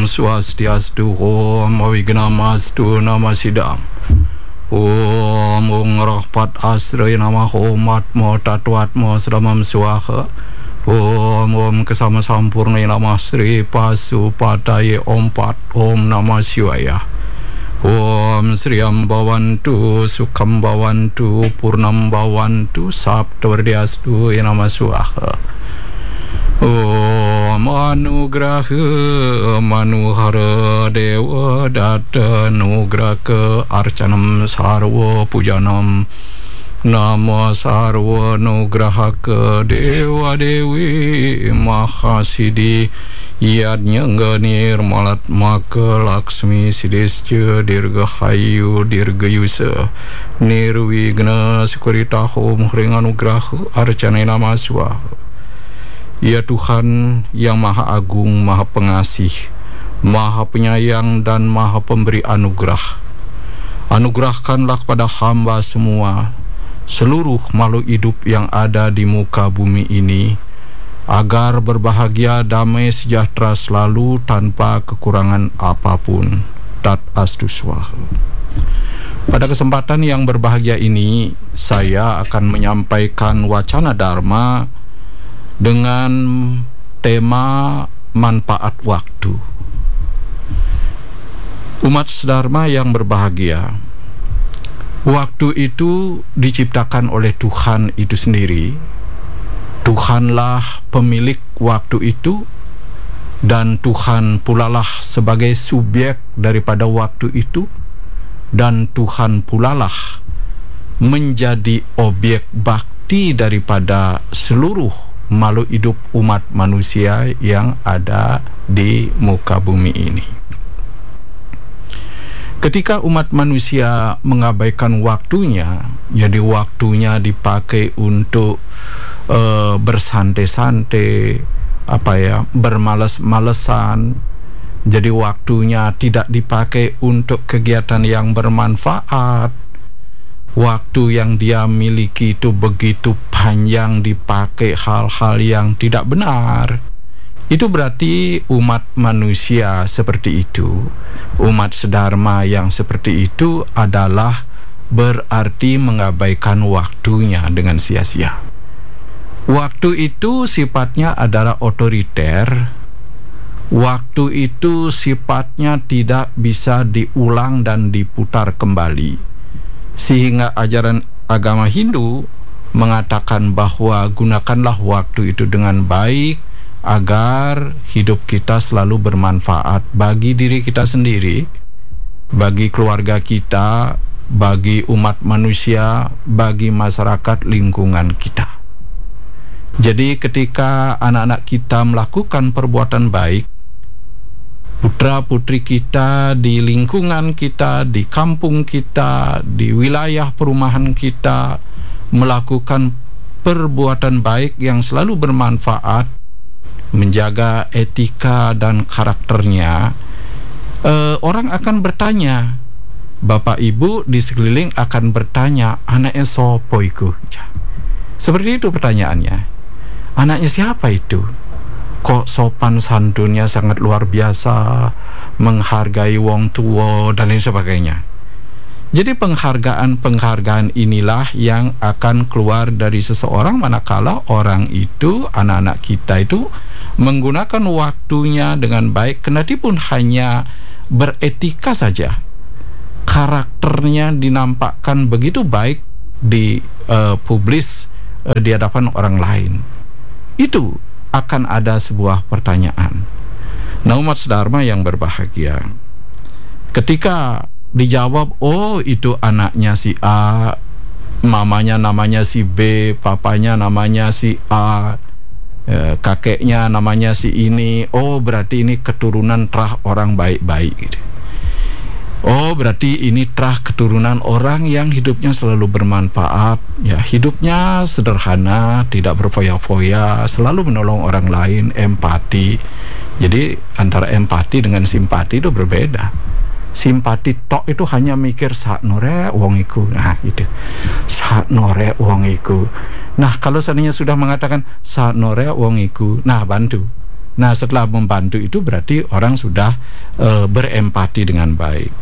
Swastiastu, Om Wignamastu Namasidam, Om Rahpat Asri Nama Homatmo Tatwatmo Sramam Swaha, Om Kesama Sampurna Nama Sri Pasu Pataye Om Pat Om Namah Shivaya, Om Sriyam Bhavantu Sukham Bhavantu Purnam Bhavantu Saptavardiastu Nama Swaha. Om Anugraha Manuhara Dewa Data Nugraka Arcanam Sarva Pujanam Nama Sarva Nugrahaka Dewa Dewi Mahasidi Yadnyangganir Malat Maka Laksmi Sidesja Dirgahayu Dirgayusa Nirwigna Sekuritaho Muhring Anugraha Arcana Nama Swaha. Ya Tuhan yang Maha Agung, Maha Pengasih, Maha Penyayang dan Maha Pemberi anugerah, anugerahkanlah kepada hamba semua, seluruh makhluk hidup yang ada di muka bumi ini, agar berbahagia, damai, sejahtera selalu tanpa kekurangan apapun. Tat Astu Swaha. Pada kesempatan yang berbahagia ini, saya akan menyampaikan wacana Dharma dengan tema manfaat waktu. Umat Dharma yang berbahagia, waktu itu diciptakan oleh Tuhan itu sendiri. Tuhanlah pemilik waktu itu, dan Tuhan pulalah sebagai subjek daripada waktu itu, dan Tuhan pulalah menjadi objek bakti daripada seluruh makhluk hidup umat manusia yang ada di muka bumi ini. Ketika umat manusia mengabaikan waktunya, jadi waktunya dipakai untuk bersantai-santai, bermalas-malesan, jadi waktunya tidak dipakai untuk kegiatan yang bermanfaat. Waktu yang dia miliki itu begitu panjang dipakai hal-hal yang tidak benar. Itu berarti umat manusia seperti itu, umat sedharma yang seperti itu adalah berarti mengabaikan waktunya dengan sia-sia. Waktu itu sifatnya adalah otoriter. Waktu itu sifatnya tidak bisa diulang dan diputar kembali. Sehingga ajaran agama Hindu mengatakan bahwa gunakanlah waktu itu dengan baik agar hidup kita selalu bermanfaat bagi diri kita sendiri, bagi keluarga kita, bagi umat manusia, bagi masyarakat lingkungan kita. Jadi ketika anak-anak kita melakukan perbuatan baik, putra-putri kita di lingkungan kita, di kampung kita, di wilayah perumahan kita melakukan perbuatan baik yang selalu bermanfaat, menjaga etika dan karakternya, orang akan bertanya, bapak ibu di sekeliling akan bertanya, anaknya sopo iku? Seperti itu pertanyaannya. Anaknya siapa itu? Kok sopan santunnya sangat luar biasa, menghargai wong tua dan lain sebagainya. Jadi penghargaan inilah yang akan keluar dari seseorang manakala orang itu, anak-anak kita itu menggunakan waktunya dengan baik, kendati pun hanya beretika saja. Karakternya dinampakkan begitu baik di publis di hadapan orang lain. Itu akan ada sebuah pertanyaan. Nah, umat Dharma yang berbahagia, ketika dijawab, oh itu anaknya si A, mamanya namanya si B, papanya namanya si A, kakeknya namanya si ini, oh berarti ini keturunan terah orang baik-baik gitu. Oh berarti ini terah keturunan orang yang hidupnya selalu bermanfaat, ya hidupnya sederhana, tidak berfoya-foya, selalu menolong orang lain, empati. Jadi antara empati dengan simpati itu berbeda. Simpati tok itu hanya mikir sak nore wong iku, nah itu sak nore wong iku. Nah kalau seandainya sudah mengatakan sak nore wong iku, nah bantu. Nah, setelah membantu itu berarti orang sudah berempati dengan baik.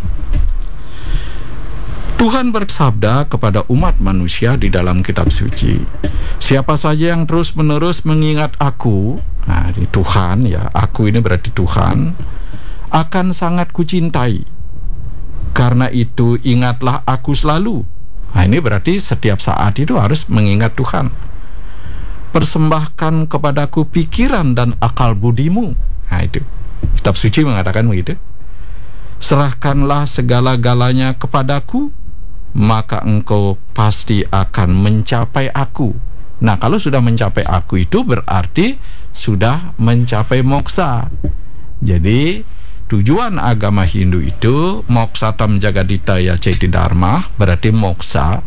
Tuhan bersabda kepada umat manusia di dalam kitab suci, siapa saja yang terus-menerus mengingat aku, nah ini Tuhan ya, aku ini berarti Tuhan, akan sangat kucintai. Karena itu ingatlah aku selalu. Nah ini berarti setiap saat itu harus mengingat Tuhan. Persembahkan kepadaku pikiran dan akal budimu. Nah itu kitab suci mengatakan begitu. Serahkanlah segala-galanya kepadaku, maka engkau pasti akan mencapai aku. Nah, kalau sudah mencapai aku itu berarti sudah mencapai moksa. Jadi tujuan agama Hindu itu moksatam jagaditaya ceti dharma, berarti moksa.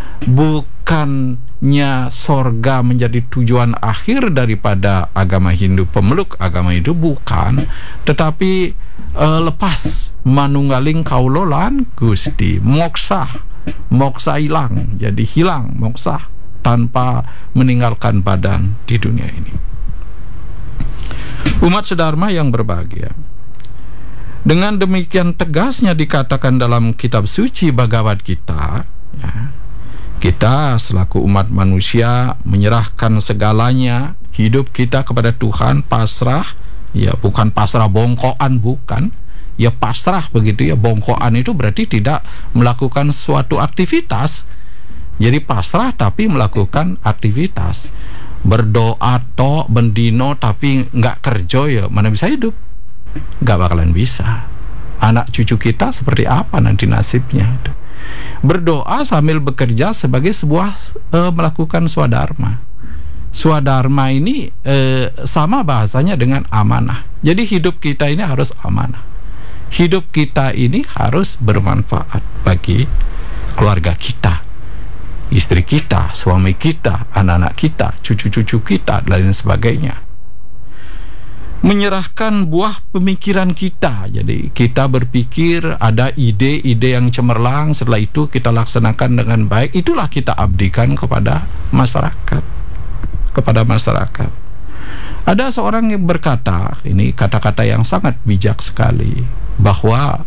Bukannya sorga menjadi tujuan akhir daripada agama Hindu, pemeluk agama itu bukan, tetapi lepas manunggaling kaulolan Gusti, moksa hilang, jadi hilang moksa tanpa meninggalkan badan di dunia ini. Umat sedharma yang berbahagia, dengan demikian tegasnya dikatakan dalam kitab suci Bhagavad Gita, ya, kita selaku umat manusia menyerahkan segalanya, hidup kita kepada Tuhan, pasrah, ya bukan pasrah bongkoan, bukan, ya pasrah begitu ya. Bongkoan itu berarti tidak melakukan suatu aktivitas. Jadi pasrah tapi melakukan aktivitas. Berdoa tok bendino tapi nggak kerja, ya mana bisa hidup? Nggak bakalan bisa. Anak cucu kita seperti apa nanti nasibnya itu. Berdoa sambil bekerja sebagai sebuah melakukan swadharma. Swadharma ini sama bahasanya dengan amanah. Jadi hidup kita ini harus amanah. Hidup kita ini harus bermanfaat bagi keluarga kita, istri kita, suami kita, anak-anak kita, cucu-cucu kita, dan lain sebagainya. Menyerahkan buah pemikiran kita. Jadi kita berpikir, ada ide-ide yang cemerlang, setelah itu kita laksanakan dengan baik. Itulah kita abdikan kepada masyarakat. Ada seorang yang berkata, ini kata-kata yang sangat bijak sekali, bahwa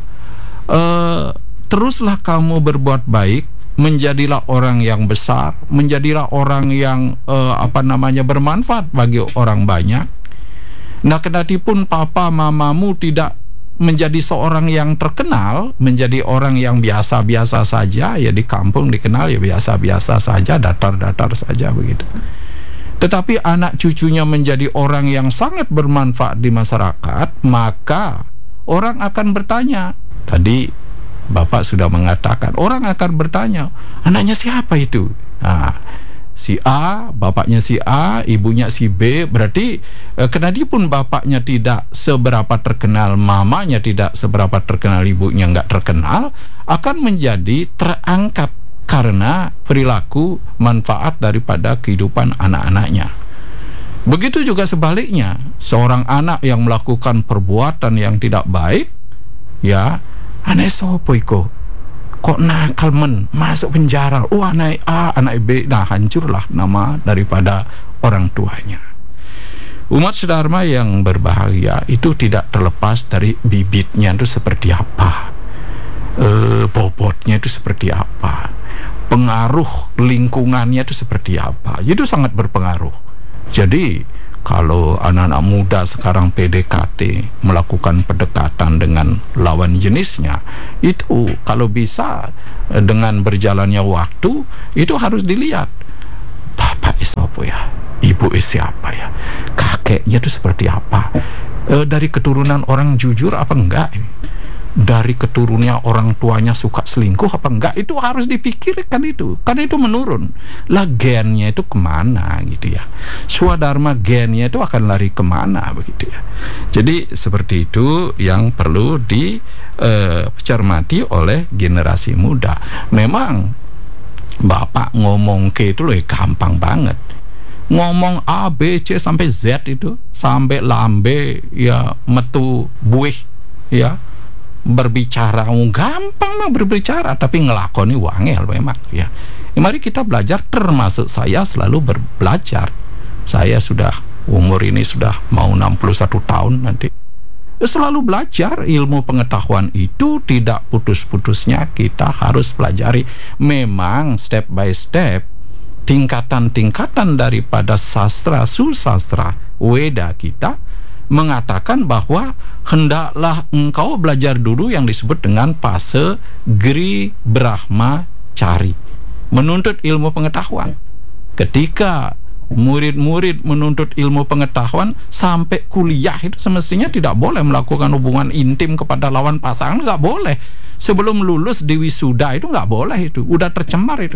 teruslah kamu berbuat baik, menjadilah orang yang besar, menjadilah orang yang bermanfaat bagi orang banyak. Nah, kendatipun papa mamamu tidak menjadi seorang yang terkenal, menjadi orang yang biasa-biasa saja, ya di kampung dikenal ya biasa-biasa saja, datar-datar saja begitu. Tetapi anak cucunya menjadi orang yang sangat bermanfaat di masyarakat, maka orang akan bertanya. Tadi Bapak sudah mengatakan, orang akan bertanya, anaknya siapa itu? Nah, si A, bapaknya si A, ibunya si B. Berarti kenadipun bapaknya tidak seberapa terkenal, mamanya tidak seberapa terkenal, ibunya nggak terkenal, akan menjadi terangkat karena perilaku manfaat daripada kehidupan anak-anaknya. Begitu juga sebaliknya, seorang anak yang melakukan perbuatan yang tidak baik, ya, aneh sopo iko, kok nakal masuk penjara, anak A, anak B, nah hancurlah nama daripada orang tuanya. Umat sedharma yang berbahagia itu tidak terlepas dari bibitnya itu seperti apa, bobotnya itu seperti apa, pengaruh lingkungannya itu seperti apa. Itu sangat berpengaruh. Jadi kalau anak-anak muda sekarang PDKT, melakukan pendekatan dengan lawan jenisnya, itu kalau bisa dengan berjalannya waktu, itu harus dilihat, bapak siapa ya, ibu siapa ya, kakeknya itu seperti apa, dari keturunan orang jujur apa enggak, dari keturunannya orang tuanya suka selingkuh apa enggak, itu harus dipikirkan itu, karena itu menurun lah, gennya itu kemana gitu ya, swadharma gennya itu akan lari kemana begitu ya. Jadi seperti itu yang perlu dicermati oleh generasi muda. Memang bapak ngomong ke itu loh gampang banget, ngomong A, B, C sampai Z itu, sampai lambe ya metu buih ya, berbicara gampang mah berbicara, tapi ngelakoni wangel memang ya. Mari kita belajar, termasuk saya selalu belajar. Saya sudah umur ini sudah mau 61 tahun nanti. Selalu belajar ilmu pengetahuan itu tidak putus-putusnya kita harus pelajari. Memang step by step, tingkatan-tingkatan daripada sastra susastra Weda kita mengatakan bahwa hendaklah engkau belajar dulu yang disebut dengan fase Gri Brahmacari, menuntut ilmu pengetahuan. Ketika murid-murid menuntut ilmu pengetahuan sampai kuliah itu semestinya tidak boleh melakukan hubungan intim kepada lawan pasangan, nggak boleh. Sebelum lulus di wisuda itu nggak boleh, itu udah tercemar itu.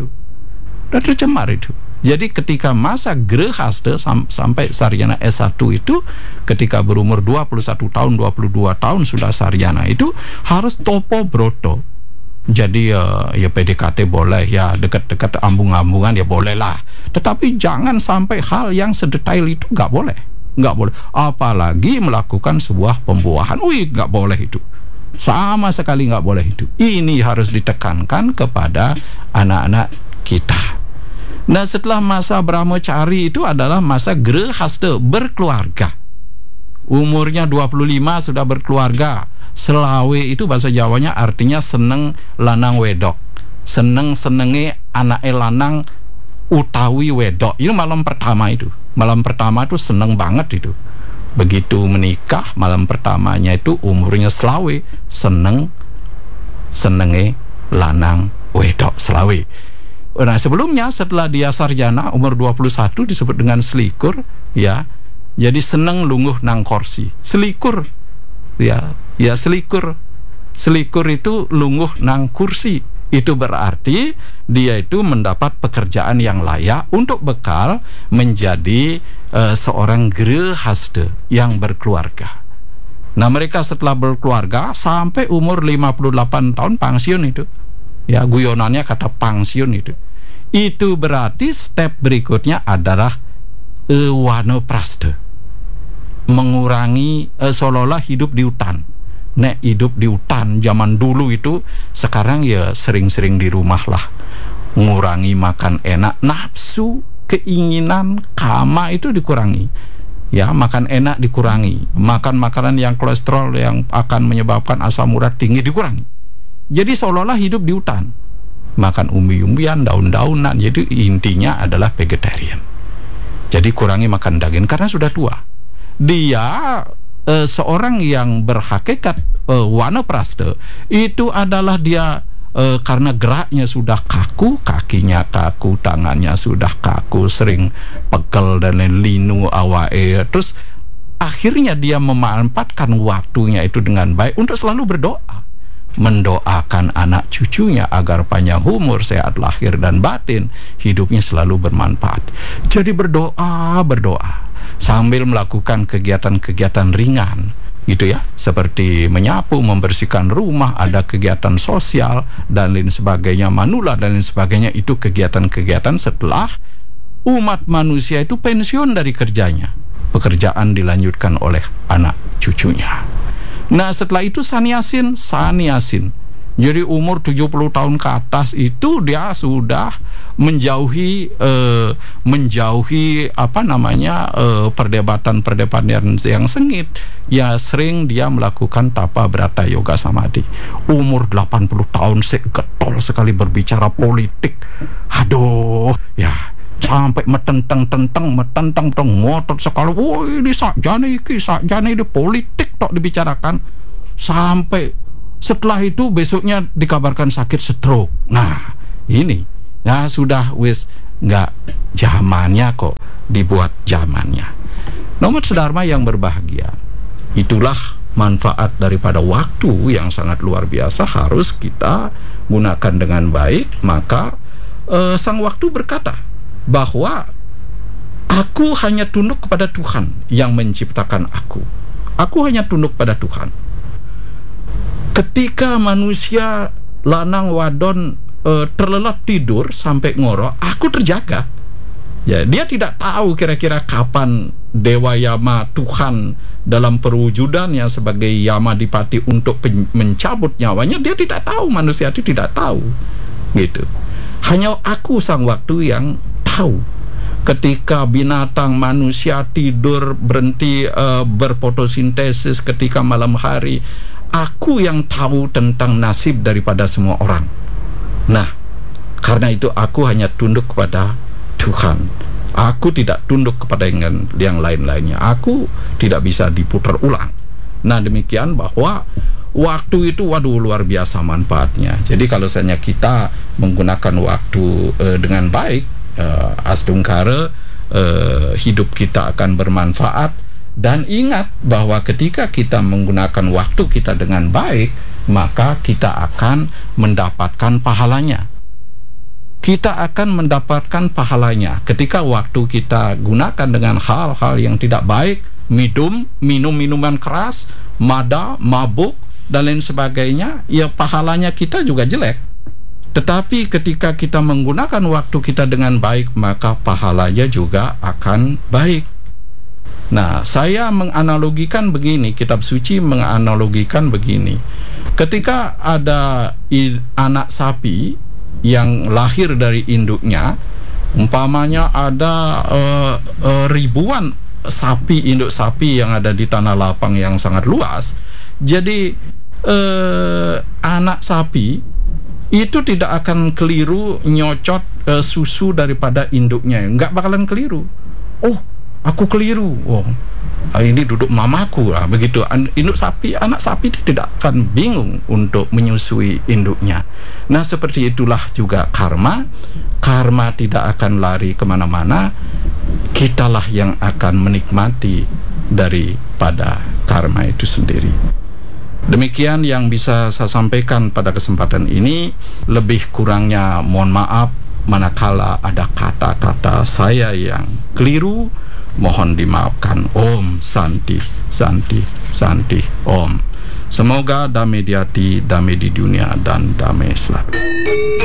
Jadi ketika masa Grehasta sampai sarjana S1 itu, ketika berumur 21 tahun, 22 tahun sudah sarjana itu harus topo broto. Jadi ya PDKT boleh, ya dekat-dekat ambung-ambungan ya boleh lah. Tetapi jangan sampai hal yang sedetail itu nggak boleh. Apalagi melakukan sebuah pembuahan, nggak boleh itu. Sama sekali nggak boleh itu. Ini harus ditekankan kepada anak-anak kita. Nah, setelah masa Brahmacari itu adalah masa Grehasta, berkeluarga. Umurnya 25 sudah berkeluarga. Selawe itu bahasa Jawanya artinya seneng lanang wedok. Senenge anake lanang utawi wedok. Itu malam pertama itu. Malam pertama itu seneng banget itu. Begitu menikah, malam pertamanya itu umurnya selawe, senenge lanang wedok selawe. Nah, sebelumnya setelah dia sarjana umur 21 disebut dengan selikur, ya. Jadi seneng lungguh nang kursi. Selikur. Ya selikur. Selikur itu lungguh nang kursi. Itu berarti dia itu mendapat pekerjaan yang layak untuk bekal menjadi seorang Grehasta yang berkeluarga. Nah, mereka setelah berkeluarga sampai umur 58 tahun pensiun itu. Ya, guyonannya kata pensiun itu. Itu berarti step berikutnya adalah Wanaprastha. Mengurangi seolah-olah hidup di hutan. Nek hidup di hutan zaman dulu itu, sekarang ya sering-sering di rumah lah. Ngurangi makan enak, nafsu, keinginan, kama itu dikurangi. Ya, makan enak dikurangi. Makan makanan yang kolesterol yang akan menyebabkan asam urat tinggi dikurangi. Jadi seolah-olah hidup di hutan. Makan umbi-umbian, daun-daunan. Jadi intinya adalah vegetarian. Jadi kurangi makan daging karena sudah tua. Dia seorang yang berhakikat Wanaprastha itu adalah dia karena geraknya sudah kaku, kakinya kaku, tangannya sudah kaku, sering pegel dan linu awae. Terus akhirnya dia memanfaatkan waktunya itu dengan baik untuk selalu berdoa, mendoakan anak cucunya agar panjang umur, sehat lahir dan batin, hidupnya selalu bermanfaat. Jadi berdoa sambil melakukan kegiatan-kegiatan ringan gitu ya, seperti menyapu, membersihkan rumah, ada kegiatan sosial dan lain sebagainya, manula dan lain sebagainya. Itu kegiatan-kegiatan setelah umat manusia itu pensiun dari kerjanya, pekerjaan dilanjutkan oleh anak cucunya. Nah, setelah itu sanyasin. Jadi umur 70 tahun ke atas itu dia sudah menjauhi perdebatan yang sengit. Ya, sering dia melakukan tapa brata yoga samadhi. Umur 80 tahun getol sekali berbicara politik. Aduh, ya sampai metenteng ngotot sekali. Woi, ini sakjane ini politik tok dibicarakan. Sampai setelah itu besoknya dikabarkan sakit stroke. Nah, ini ya sudah wis nggak zamannya kok dibuat zamannya. Nomor sedharma yang berbahagia, itulah manfaat daripada waktu yang sangat luar biasa, harus kita gunakan dengan baik. Maka sang waktu berkata bahwa aku hanya tunduk kepada Tuhan yang menciptakan aku. Aku hanya tunduk pada Tuhan. Ketika manusia lanang wadon terlelap tidur sampai ngoro, aku terjaga. Ya, dia tidak tahu kira-kira kapan Dewa Yama, Tuhan dalam perwujudannya sebagai Yamadipati untuk mencabut nyawanya, dia tidak tahu, manusia itu tidak tahu. Gitu. Hanya aku sang waktu yang tahu. ketika binatang, manusia tidur, berhenti berfotosintesis ketika malam hari. Aku yang tahu tentang nasib daripada semua orang. Nah, karena itu aku hanya tunduk kepada Tuhan. Aku tidak tunduk kepada yang lain-lainnya. Aku tidak bisa diputar ulang. Nah, demikian bahwa waktu itu, waduh, luar biasa manfaatnya. Jadi kalau misalnya kita menggunakan waktu dengan baik, astungkara hidup kita akan bermanfaat. Dan ingat bahwa ketika kita menggunakan waktu kita dengan baik, maka kita akan mendapatkan pahalanya. Kita akan mendapatkan pahalanya. Ketika waktu kita gunakan dengan hal-hal yang tidak baik, minum minuman keras, mabuk, dan lain sebagainya, ya pahalanya kita juga jelek. Tetapi ketika kita menggunakan waktu kita dengan baik, maka pahalanya juga akan baik. Nah, saya menganalogikan begini, kitab suci menganalogikan begini. Ketika ada anak sapi yang lahir dari induknya, umpamanya ada ribuan sapi, induk sapi yang ada di tanah lapang yang sangat luas. Jadi anak sapi itu tidak akan keliru nyocot susu daripada induknya, nggak bakalan keliru. Oh, aku keliru. Oh, ini duduk mamaku lah, begitu. Induk sapi, anak sapi tidak akan bingung untuk menyusui induknya. Nah, seperti itulah juga karma. Karma tidak akan lari kemana-mana. Kitalah yang akan menikmati daripada karma itu sendiri. Demikian yang bisa saya sampaikan pada kesempatan ini. Lebih kurangnya mohon maaf manakala ada kata-kata saya yang keliru, mohon dimaafkan. Om Santi, Santi, Santi, Om. Semoga damai di hati, damai di dunia, dan damai selalu.